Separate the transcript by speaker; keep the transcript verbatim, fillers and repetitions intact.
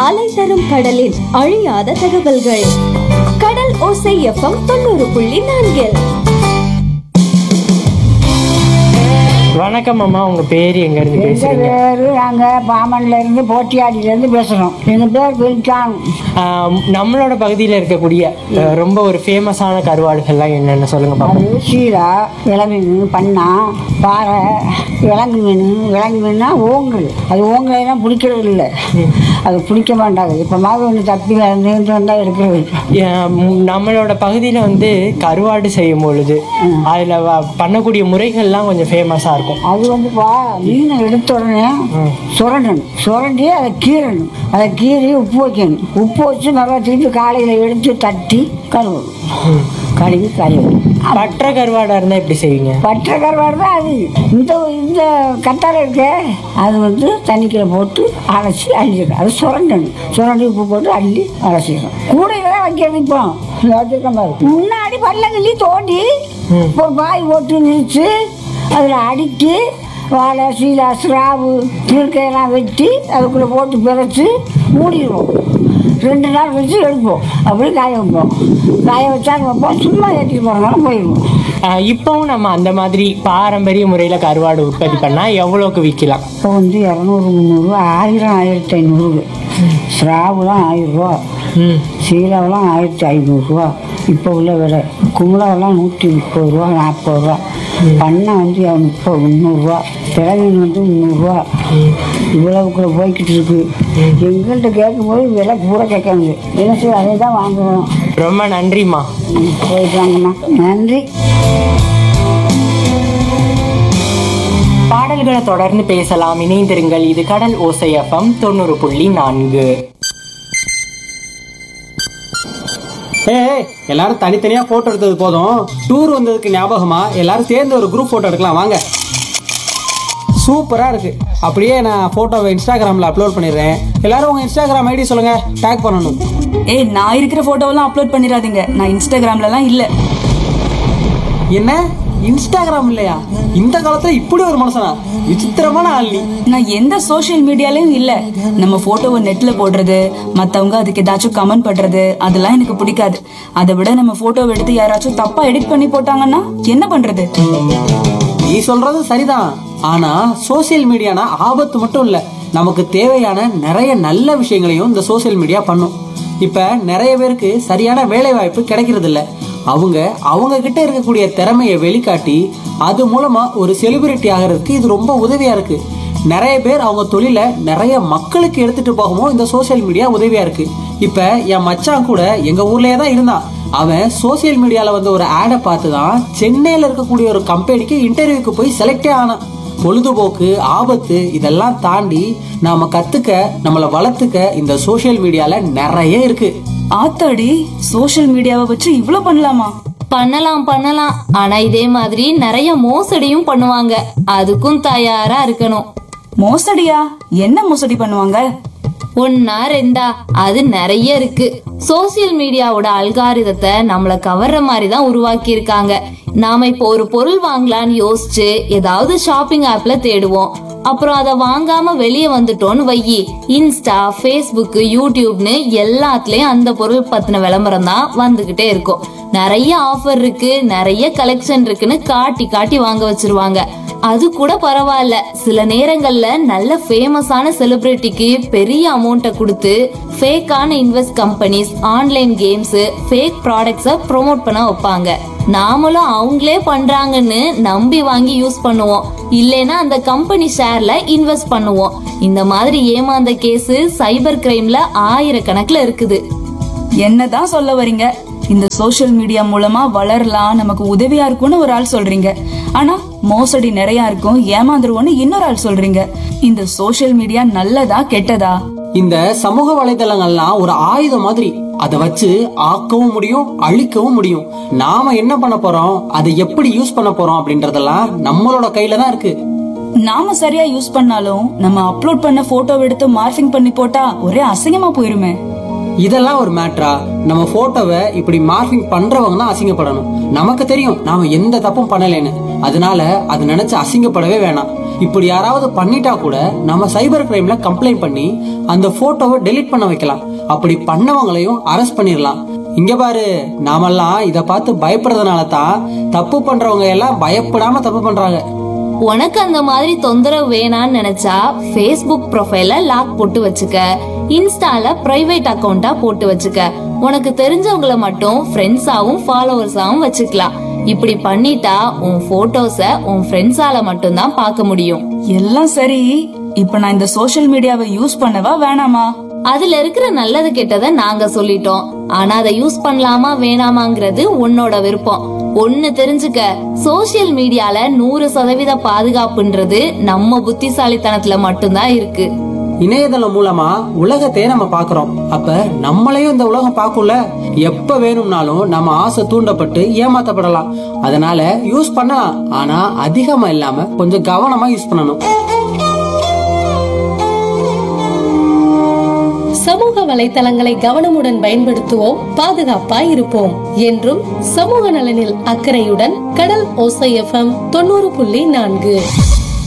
Speaker 1: அலை தரும் கடலின் அழியாத தகவல்கள். கடல் ஓசை எஃப்எம் தொண்ணூறு புள்ளி நான்கில்.
Speaker 2: வணக்கம் அம்மா, உங்க பேர் எங்க இருந்து பேசுறீங்க?
Speaker 3: பேரு நாங்க பாமன்ல இருந்து போட்டியாடியில இருந்து பேசுறோம். எங்க பேர் வெல்கான்.
Speaker 2: நம்மளோட பகுதியில் இருக்கக்கூடிய அஹ், ரொம்ப ஒரு ஃபேமஸான கருவாடுகள்லாம் என்னென்ன சொல்லுங்க பாப்போம்.
Speaker 3: அது சீரா, விலங்கு மீன், பண்ணா, பாறை, விலங்கு மீன். விலங்கு மீன்னா ஓங்கல். அது ஓங்கலாம் பிடிக்கிறது இல்லை, அது பிடிக்க மாட்டாங்க. இப்போ மாதிரி ஒன்று தப்பி வந்து வந்தால் எடுக்கிறது.
Speaker 2: அஹ், நம்மளோட பகுதியில் வந்து கருவாடு செய்யும் பொழுது அதில் பண்ணக்கூடிய முறைகள்லாம் கொஞ்சம் ஃபேமஸாக இருக்கும்.
Speaker 3: அது வந்துப்பா மீனை எடுத்த உடனே சுரண்டணும். சுரண்டி அதை கீறணும். அதை கீறி உப்பு வைக்கணும். உப்பு வச்சு நல்லா திருப்பி காலையில் எடுத்து தட்டி கழுவணும். கழுவி கழுவணும்.
Speaker 2: பற்ற கருவாடாக இருந்தால் எப்படி செய்வீங்க?
Speaker 3: பற்ற கருவாடு தான் அது. இந்த இந்த கத்தாழை இருக்க அது வந்து தண்ணிக்குள்ள போட்டு அலசி அள்ளிடும். அது சுரண்டணும். சுரண்டி உப்பு போட்டு அள்ளி அலசிடும். கூடையில தான் வைக்கிறது. இப்போ வச்சுருக்க முன்னாடி பள்ளங்கிள்ளி தோண்டி ஒரு பாய் போட்டு நிறுத்து அதில் அடித்து வாழை, சீலா, ஸ்ராவு, திருக்கையெல்லாம் வெட்டி அதுக்குள்ளே போட்டு பிறச்சி மூடிடுவோம். ரெண்டு நாள் வச்சு எடுப்போம். அப்படி காய வைப்போம். காய வச்சா வைப்போம். சும்மா ஏற்றிட்டு போகிறனால போயிடுவோம்.
Speaker 2: அஹ், இப்போவும் நம்ம அந்த மாதிரி பாரம்பரிய முறையில் கருவாடு உற்பத்தி பண்ணால் எவ்வளோக்கு விற்கலாம்?
Speaker 3: இப்போ வந்து இரநூறு, முந்நூறு, ஆயிரம், ஆயிரத்தி ஐநூறு. ஸ்ராவுலாம் ஆயிரரூவா, சீலாவெல்லாம் ஆயிரத்தி ஐநூறுரூவா இப்போ உள்ள விலை. கும்பலாவெல்லாம் நூற்றி முப்பது ரூபா, நாற்பது ரூபா. பண்ணை வந்து முப்பது முந்நூறுரூவா. திறமீன் வந்து முந்நூறுரூவா. இவ்வளவுக்குள்ள போய்கிட்டு இருக்கு. எங்கள்கிட்ட கேட்கும்போது விலை பூரா கேட்காங்க. என்ன செய்ய, அதை தான் வாங்குவோம்.
Speaker 2: ரொம்ப நன்றிம்மா.
Speaker 3: போயிட்டு வாங்கம்மா. நன்றி.
Speaker 2: பாடல்களை தொடர்ந்து பேசலாம். இணைந்திருங்கள். இது கடல் ஓசை எஃப்எம் தொண்ணூறு புள்ளி நான்கு.
Speaker 4: ஏய், எல்லாரும் தனித்தனியா போட்டோ எடுத்தது போதும். டூர் வந்ததுக்கு ஞாபகமா எல்லாரும் சேர்ந்து ஒரு குரூப் போட்டோ எடுக்கலாம் வாங்க. சூப்பரா இருக்கு. அப்படியே நான் போட்டோவை இன்ஸ்டாகிராம்ல அப்லோட் பண்ணிடுறேன். எல்லாரும் உங்க இன்ஸ்டாகிராம் ஐடி சொல்லுங்க, டேக் பண்ணணும்.
Speaker 5: ஏய், நான் இருக்கிற போட்டோவெல்லாம் அப்லோட் பண்ணிடாதீங்க. நான் இன்ஸ்டாகிராம்லலாம் இல்ல.
Speaker 4: என்ன இன்ஸ்டாகிராம் இல்லையா? இந்த காலத்துல இப்படி ஒரு மனுஷனா? விசித்திரமான ஆள் நீ.
Speaker 5: நான் எந்த சோஷியல் மீடியாலயும் இல்ல. நம்ம போட்டோவை நெட்ல போடுறது, மத்தவங்க அதுக்கு ஏதாச்சும் கமெண்ட் பண்றது, அதெல்லாம் எனக்கு பிடிக்காது. அதை விட நம்ம போட்டோவை எடுத்து யாராச்சும் தப்பா எடிட் பண்ணி போட்டாங்கன்னா என்ன பண்றது?
Speaker 4: நீ சொல்றது சரிதான். ஆனா சோசியல் மீடியானா ஆபத்து மட்டும் இல்ல, நமக்கு தேவையான நிறைய நல்ல விஷயங்களையும் இந்த சோசியல் மீடியா பண்ணும். இப்ப நிறைய பேருக்கு சரியான வேலை வாய்ப்பு கிடைக்கிறது இல்ல. அவங்க அவங்க கிட்ட இருக்கக்கூடிய திறமையை வெளிக்காட்டி அது மூலமா ஒரு செலிபிரிட்டி ஆகிறதுக்கு இது ரொம்ப உதவியா இருக்கு. நிறைய பேர் அவங்க தொழிலை நிறைய மக்களுக்கு எடுத்துட்டு போகவும் இந்த சோசியல் மீடியா உதவியா இருக்கு. இப்ப என் மச்சான் கூட எங்க ஊர்லயே தான் இருந்தான். அவன் சோசியல் மீடியால வந்து ஒரு ஆடை பார்த்து தான் சென்னையில இருக்கக்கூடிய ஒரு கம்பெனிக்கு இன்டர்வியூக்கு போய் செலக்டே ஆனான். பொழுதுபோக்கு, ஆபத்து இதெல்லாம் தாண்டி நாம கத்துக்க, நம்மளை வளர்த்துக்க இந்த சோசியல் மீடியால நிறைய இருக்கு.
Speaker 5: ஆத்தாடி, சோஷியல் மீடியாவை வச்சு இவ்ளோ பண்ணலாமா?
Speaker 6: பண்ணலாம் பண்ணலாம் ஆனா இதே மாதிரி நிறைய மோசடியும் பண்ணுவாங்க. அதுக்கும் தயாரா இருக்கணும்.
Speaker 5: மோசடியா? என்ன மோசடி பண்ணுவாங்க?
Speaker 6: ஒன்னா ரெண்டா, அது நிறைய இருக்கு. சோசியல் மீடியாவோட அல்காரிதத்தை நம்மள கவர்ற மாதிரி தான் உருவாக்கி இருக்காங்க. நாம இப்போ ஒரு பொருள் வாங்கலாம்னு யோசிச்சு ஏதாவது ஷாப்பிங் ஆப்ல தேடுவோம். அப்புறம் அதை வாங்காம வெளியே வந்துட்டோம்னு வையி, இன்ஸ்டா, ஃபேஸ்புக், யூடியூப்னு எல்லாத்துலயும் அந்த பொருள் பத்தின விளம்பரம் தான் வந்துகிட்டே இருக்கும். நிறைய ஆஃபர் இருக்கு, நிறைய கலெக்ஷன் இருக்குன்னு காட்டி காட்டி வாங்க வச்சிருவாங்க. அது கூட பரவாயில்ல, சில நேரங்கள்ல நல்ல ஃபேமஸான செலிபிரிட்டிக்கு பெரிய அமௌண்ட்டை கொடுத்து ஃபேக்கான invest companies, online games, fake ப்ராடக்ட்ஸை ப்ரோமோட் பண்ண வைப்பாங்க. நாமளும் அவங்களே பண்றாங்கன்னு நம்பி வாங்கி யூஸ் பண்ணுவோம். இல்லைன்னா அந்த கம்பெனி ஷேர்ல இன்வெஸ்ட் பண்ணுவோம். இந்த மாதிரி ஏமாந்த கேஸ் சைபர் கிரைம்ல ஆயிரக்கணக்குல இருக்குது.
Speaker 5: என்னதான் சொல்ல வரீங்க? இந்த சோஷியல் மீடியா மூலமா வளரலாம், நமக்கு உதவியா இருக்கும்னு ஒரு ஆள் சொல்றீங்க. ஆனா மோசடி நிறைய இருக்கும், ஏமாந்துருவோம்னு இன்னொரு ஆள் சொல்றீங்க. இந்த சோஷியல் மீடியா நல்லதா கெட்டதா?
Speaker 4: இந்த சமூக வலைதளங்கள்லாம் ஒரு ஆயுதம் மாதிரி. அதை வச்சு ஆக்கவும் முடியும், அழிக்கவும் முடியும். நாம என்ன பண்ண போறோம், அதை எப்படி யூஸ் பண்ண போறோம் அப்படின்றதெல்லாம் நம்மளோட கையில தான் இருக்கு.
Speaker 5: நாம சரியா யூஸ் பண்ணாலும் நம்ம அப்லோட் பண்ண போட்டோ எடுத்து மார்ஃபிங் பண்ணி போட்டா ஒரே அசிங்கமா போயிருமே.
Speaker 4: இதெல்லாம் ஒரு மேட்டரா? நம்ம போட்டோவை இப்படி மார்க்கிங் பண்றவங்க தான் அசிங்கப்படணும். நமக்கு தெரியும் நாம எந்த தப்பும் பண்ணலைன்னு. அதனால அது நினைச்சு அசிங்கப்படவே வேணாம். இப்படி யாராவது பண்ணிட்டா கூட நம்ம சைபர் கிரைம்ல கம்ப்ளைண்ட் பண்ணி அந்த போட்டோவை டெலீட் பண்ண வைக்கலாம். அப்படி பண்ணவங்களையும் அரெஸ்ட் பண்ணிடலாம். இங்க பாரு, நாமெல்லாம் இத பார்த்து பயப்படுறதுனால தான் தப்பு பண்றவங்க எல்லாம் பயப்படாம தப்பு பண்றாங்க.
Speaker 6: உனக்கு அந்த மாதிரி தொந்தரவு வேணான்னு நினைச்சா Facebook ப்ரொஃபைல லாக் போட்டு வச்சுக்க, இன்ஸ்டால பிரைவேட் அக்கவுண்டா போட்டு வச்சுக்க. உனக்கு தெரிஞ்சவங்கள மட்டும் ஃப்ரெண்ட்ஸாவும் ஃபாலோவர்ஸாவும் வச்சுக்கலாம். இப்படி பண்ணிட்டா உன் போட்டோஸ உன் ஃப்ரெண்ட்ஸால மட்டும்தான் பார்க்க முடியும்.
Speaker 5: எல்லாம் சரி, இப்ப நான் இந்த சோஷியல் மீடியாவை யூஸ் பண்ணவா வேணாமா?
Speaker 6: அதுல இருக்கிற நல்லது கெட்டதை நாங்க சொல்லிட்டோம். ஆனா அதை யூஸ் பண்ணலாமா வேணாமாங்கிறது உன்னோட விருப்பம். ஒண்ணு தெரிஞ்சுக்க, சோசியல் மீடியால நூறு சதவீத பாதுகாப்புன்றது நம்ம புத்திசாலித்தனத்துல மட்டும்தான் இருக்கு.
Speaker 4: இணையதளம் மூலமா உலகத்தையே நம்ம பாக்குறோம். அப்ப நம்மளையும் இந்த உலகம் பார்க்கும்ல. எப்ப வேணும்னாலும் நம்ம ஆசை தூண்டப்பட்டு ஏமாத்தப்படலாம். அதனால யூஸ் பண்ணலாம், ஆனா அதிகமா இல்லாம கொஞ்சம் கவனமா யூஸ் பண்ணணும்.
Speaker 7: சமூக வலைத்தளங்களை கவனமுடன் பயன்படுத்துவோம், பாதுகாப்பாய் இருப்போம். என்றும் சமூக நலனில் அக்கறையுடன் கடல் ஓசை எஃப்எம் தொண்ணூறு புள்ளி நான்கு.